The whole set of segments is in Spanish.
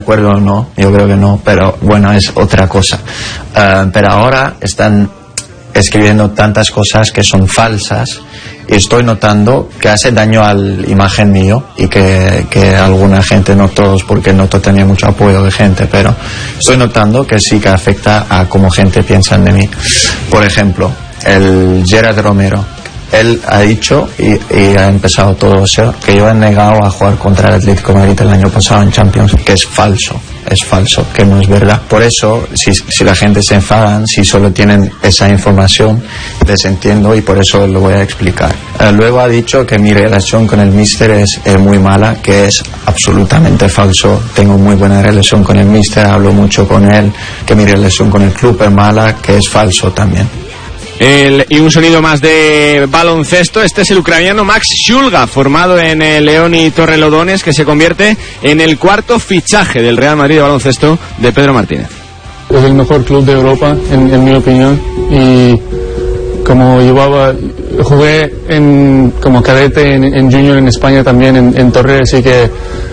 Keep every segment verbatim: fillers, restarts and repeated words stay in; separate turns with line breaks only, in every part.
acuerdo o no, yo creo que no, pero bueno, es otra cosa. Uh, pero ahora están escribiendo tantas cosas que son falsas y estoy notando que hace daño a la imagen mío y que, que alguna gente, no todos, porque Noto tenía mucho apoyo de gente, pero estoy notando que sí que afecta a cómo gente piensa de mí. Por ejemplo, el Gerard Romero, él ha dicho y, y ha empezado todo eso, que yo he negado a jugar contra el Atlético de Madrid el año pasado en Champions, que es falso, es falso, que no es verdad. Por eso, si, si la gente se enfadan, si solo tienen esa información, les entiendo y por eso lo voy a explicar. Eh, luego ha dicho que mi relación con el míster es eh, muy mala, que es absolutamente falso. Tengo muy buena relación con el míster, hablo mucho con él, que mi relación con el club es mala, que es falso también.
El, y un sonido más de baloncesto. Este es el ucraniano Max Shulga, formado en el Leoni Torrelodones, que se convierte en el cuarto fichaje del Real Madrid de baloncesto de Pedro Martínez.
Es el mejor club de Europa, en, en mi opinión, y como llevaba, jugué en, como cadete en, en junior en España también, en, en Torre, así que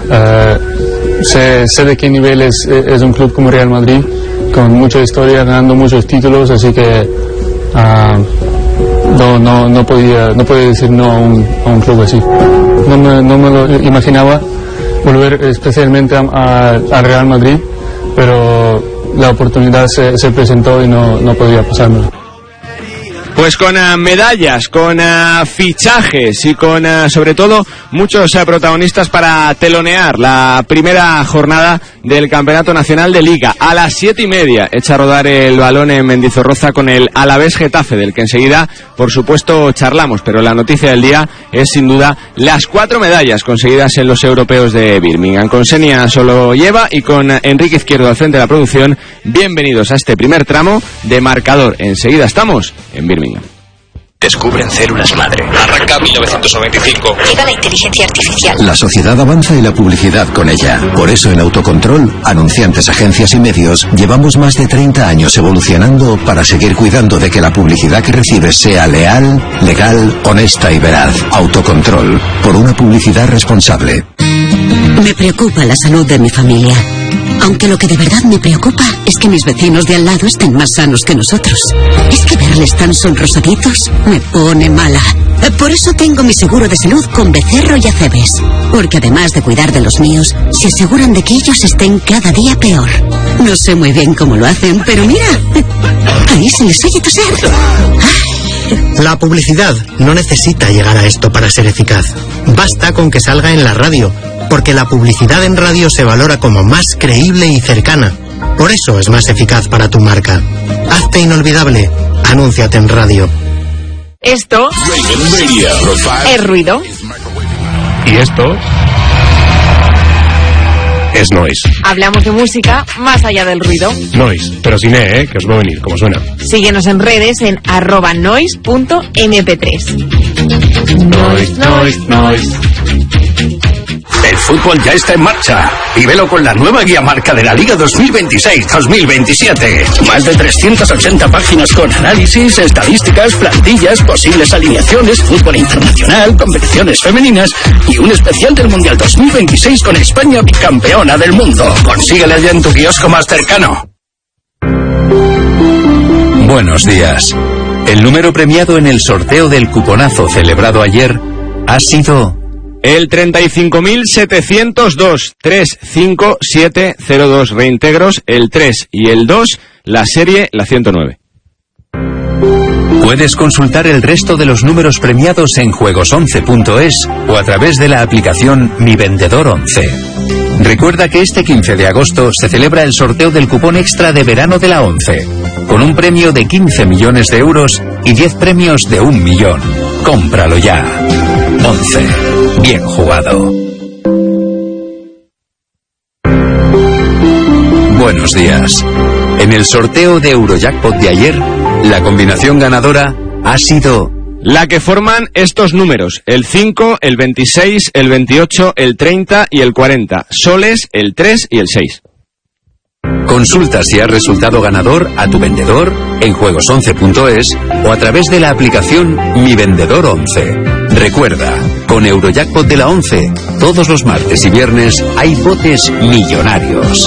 uh, sé, sé de qué nivel es, es un club como Real Madrid, con mucha historia, ganando muchos títulos, así que Uh, no, no, no podía, no podía decir no a un, a un club así. No me, no me lo imaginaba volver especialmente a, a, a Real Madrid, pero la oportunidad se, se presentó y no, no podía pasármelo.
Pues con uh, medallas, con uh, fichajes y con uh, sobre todo muchos uh, protagonistas para telonear la primera jornada del Campeonato Nacional de Liga. A las siete y media echa a rodar el balón en Mendizorroza con el Alavés Getafe, del que enseguida por supuesto charlamos, pero la noticia del día es sin duda las cuatro medallas conseguidas en los europeos de Birmingham. Con Senia Solo lleva y con Enrique Izquierdo al frente de la producción, bienvenidos a este primer tramo de Marcador. Enseguida estamos en Birmingham.
Descubren células madre. Arranca mil novecientos noventa y cinco.
Llega la inteligencia artificial.
La sociedad avanza y la publicidad con ella. Por eso en Autocontrol, anunciantes, agencias y medios, llevamos más de treinta años evolucionando para seguir cuidando de que la publicidad que recibes sea leal, legal, honesta y veraz. Autocontrol, por una publicidad responsable.
Me preocupa la salud de mi familia. Aunque lo que de verdad me preocupa es que mis vecinos de al lado estén más sanos que nosotros. Es que verles tan sonrosaditos me pone mala. Por eso tengo mi seguro de salud con Becerro y Acebes. Porque además de cuidar de los míos, se aseguran de que ellos estén cada día peor. No sé muy bien cómo lo hacen, pero mira, ahí se les oye toser.
La publicidad no necesita llegar a esto para ser eficaz. Basta con que salga en la radio, porque la publicidad en radio se valora como más creíble y cercana. Por eso es más eficaz para tu marca. Hazte inolvidable. Anúnciate en radio.
Esto es ruido.
Y esto es noise.
Hablamos de música más allá del ruido.
Noise, pero sin E, ¿eh? Que os va a venir, como suena.
Síguenos en redes en arroba noise punto eme pe tres.
Noise, noise, noise.
El fútbol ya está en marcha. Vívelo con la nueva guía marca de la Liga dos mil veintiséis dos mil veintisiete. Más de trescientas ochenta páginas con análisis, estadísticas, plantillas, posibles alineaciones, fútbol internacional, competiciones femeninas y un especial del Mundial dos mil veintiséis con España bicampeona del mundo. Consíguela ya en tu kiosco más cercano.
Buenos días. El número premiado en el sorteo del cuponazo celebrado ayer ha sido...
el treinta y cinco mil setecientos dos, tres cinco siete cero dos, reintegros el tres y el dos, la serie la ciento nueve.
Puedes consultar el resto de los números premiados en juegos once punto es o a través de la aplicación Mi Vendedor once. Recuerda que este quince de agosto se celebra el sorteo del cupón extra de verano de la once, con un premio de quince millones de euros y diez premios de un millón. Cómpralo ya. once. Bien jugado. Buenos días. En el sorteo de Eurojackpot de ayer, la combinación ganadora ha sido...
la que forman estos números: el cinco, el veintiséis, el veintiocho, el treinta y el cuarenta. Soles, el tres y el seis.
Consulta si has resultado ganador a tu vendedor en juegos once punto es o a través de la aplicación Mi Vendedor once. Recuerda, con Eurojackpot de la once, todos los martes y viernes hay botes millonarios.